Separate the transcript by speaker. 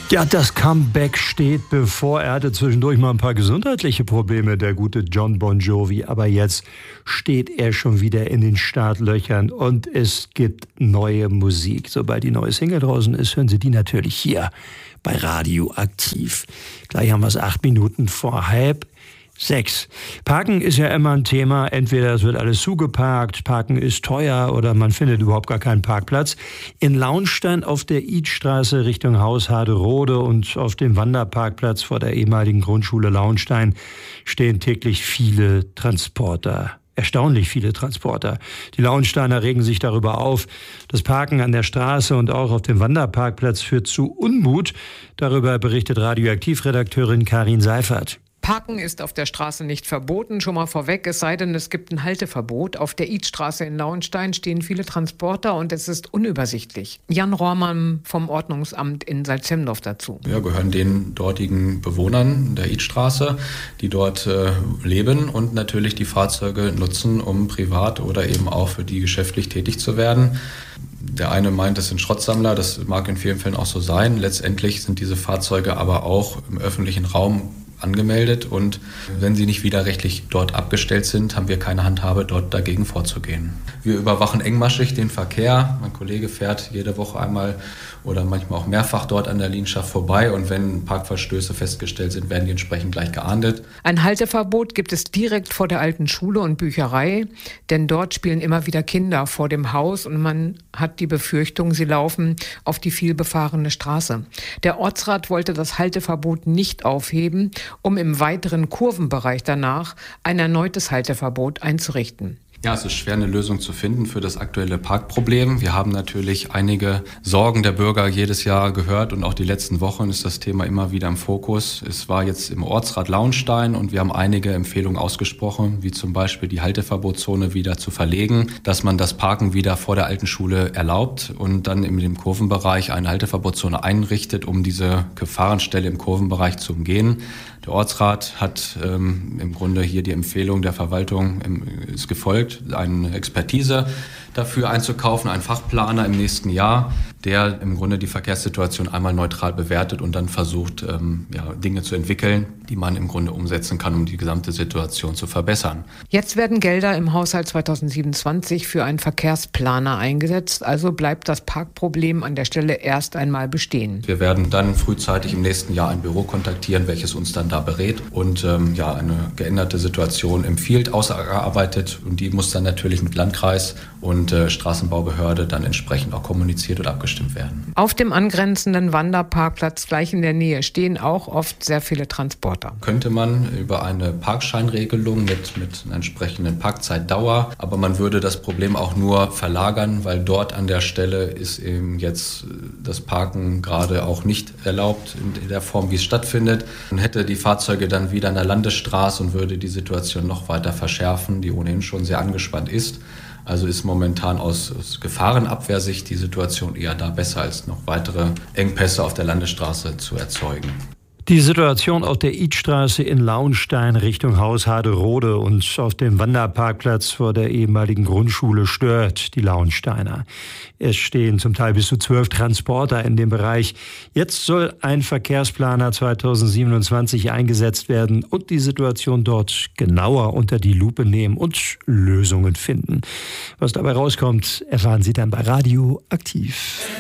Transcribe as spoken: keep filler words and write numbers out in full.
Speaker 1: Ja, das Comeback steht bevor. Er hatte zwischendurch mal ein paar gesundheitliche Probleme, der gute Jon Bon Jovi. Aber jetzt steht er schon wieder in den Startlöchern und es gibt neue Musik. Sobald die neue Single draußen ist, hören Sie die natürlich hier bei Radioaktiv. Gleich haben wir es acht Minuten vor halb sechs. Parken ist ja immer ein Thema. Entweder es wird alles zugeparkt, Parken ist teuer oder man findet überhaupt gar keinen Parkplatz. In Launstein auf der Idstraße Richtung Haus Haderode und auf dem Wanderparkplatz vor der ehemaligen Grundschule Launstein stehen täglich viele Transporter. Erstaunlich viele Transporter. Die Launsteiner regen sich darüber auf. Das Parken an der Straße und auch auf dem Wanderparkplatz führt zu Unmut. Darüber berichtet Radioaktiv-Redakteurin Karin Seifert.
Speaker 2: Parken ist auf der Straße nicht verboten, schon mal vorweg, es sei denn, es gibt ein Halteverbot. Auf der Idstraße in Launstein stehen viele Transporter und es ist unübersichtlich. Jan Rohrmann vom Ordnungsamt in Salzhemdorf dazu.
Speaker 3: Wir gehören den dortigen Bewohnern der Idstraße, die dort äh, leben und natürlich die Fahrzeuge nutzen, um privat oder eben auch für die geschäftlich tätig zu werden. Der eine meint, es sind Schrottsammler, das mag in vielen Fällen auch so sein. Letztendlich sind diese Fahrzeuge aber auch im öffentlichen Raum angemeldet und wenn sie nicht widerrechtlich dort abgestellt sind, haben wir keine Handhabe, dort dagegen vorzugehen. Wir überwachen engmaschig den Verkehr. Mein Kollege fährt jede Woche einmal oder manchmal auch mehrfach dort an der Linienschaft vorbei und wenn Parkverstöße festgestellt sind, werden die entsprechend gleich geahndet.
Speaker 2: Ein Halteverbot gibt es direkt vor der alten Schule und Bücherei, denn dort spielen immer wieder Kinder vor dem Haus und man hat die Befürchtung, sie laufen auf die vielbefahrene Straße. Der Ortsrat wollte das Halteverbot nicht aufheben, um im weiteren Kurvenbereich danach ein erneutes Halteverbot einzurichten.
Speaker 3: Ja, es ist schwer, eine Lösung zu finden für das aktuelle Parkproblem. Wir haben natürlich einige Sorgen der Bürger jedes Jahr gehört und auch die letzten Wochen ist das Thema immer wieder im Fokus. Es war jetzt im Ortsrat Launstein und wir haben einige Empfehlungen ausgesprochen, wie zum Beispiel die Halteverbotszone wieder zu verlegen, dass man das Parken wieder vor der alten Schule erlaubt und dann in dem Kurvenbereich eine Halteverbotszone einrichtet, um diese Gefahrenstelle im Kurvenbereich zu umgehen. Der Ortsrat hat ähm, im Grunde hier die Empfehlung der Verwaltung ähm, ist gefolgt, eine Expertise dafür einzukaufen, einen Fachplaner im nächsten Jahr, der im Grunde die Verkehrssituation einmal neutral bewertet und dann versucht, ähm, ja, Dinge zu entwickeln, die man im Grunde umsetzen kann, um die gesamte Situation zu verbessern.
Speaker 2: Jetzt werden Gelder im Haushalt zweitausendsiebenundzwanzig für einen Verkehrsplaner eingesetzt, also bleibt das Parkproblem an der Stelle erst einmal bestehen.
Speaker 3: Wir werden dann frühzeitig im nächsten Jahr ein Büro kontaktieren, welches uns dann da berät und ähm, ja, eine geänderte Situation empfiehlt, ausgearbeitet und die muss dann natürlich mit Landkreis und äh, Straßenbaubehörde dann entsprechend auch kommuniziert oder abgestimmt werden.
Speaker 2: Auf dem angrenzenden Wanderparkplatz gleich in der Nähe stehen auch oft sehr viele Transporter.
Speaker 3: Könnte man über eine Parkscheinregelung mit, mit einer entsprechenden Parkzeitdauer, aber man würde das Problem auch nur verlagern, weil dort an der Stelle ist eben jetzt das Parken gerade auch nicht erlaubt in der Form, wie es stattfindet. Man hätte die Fahrzeuge dann wieder an der Landesstraße und würde die Situation noch weiter verschärfen, die ohnehin schon sehr angespannt ist. Also ist momentan aus, aus Gefahrenabwehrsicht die Situation eher da besser, als noch weitere Engpässe auf der Landesstraße zu erzeugen.
Speaker 1: Die Situation auf der Idstraße in Launstein Richtung Haus Haderode und auf dem Wanderparkplatz vor der ehemaligen Grundschule stört die Launsteiner. Es stehen zum Teil bis zu zwölf Transporter in dem Bereich. Jetzt soll ein Verkehrsplaner zweitausendsiebenundzwanzig eingesetzt werden und die Situation dort genauer unter die Lupe nehmen und Lösungen finden. Was dabei rauskommt, erfahren Sie dann bei Radioaktiv.